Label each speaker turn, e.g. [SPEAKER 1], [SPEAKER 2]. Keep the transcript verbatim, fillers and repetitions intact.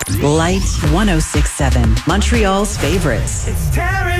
[SPEAKER 1] Light one oh six point seven, Montreal's favorites.
[SPEAKER 2] It's tearing